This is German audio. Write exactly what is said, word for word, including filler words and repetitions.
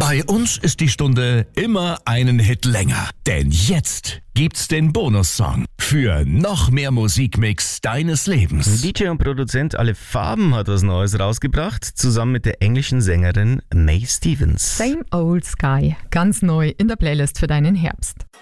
Bei uns ist die Stunde immer einen Hit länger. Denn jetzt gibt's den Bonussong für noch mehr Musikmix deines Lebens. D J und Produzent Alle Farben hat was Neues rausgebracht, zusammen mit der englischen Sängerin May Stevens. Same Old Sky, ganz neu in der Playlist für deinen Herbst.